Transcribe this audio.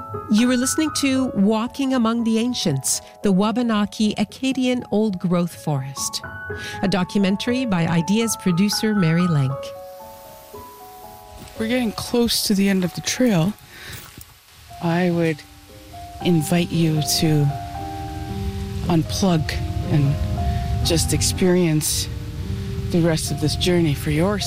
You were listening to Walking Among the Ancients, the Wabanaki Acadian Old Growth Forest, a documentary by Ideas producer Mary Lenk. We're getting close to the end of the trail. I would invite you to unplug and just experience the rest of this journey for yourself.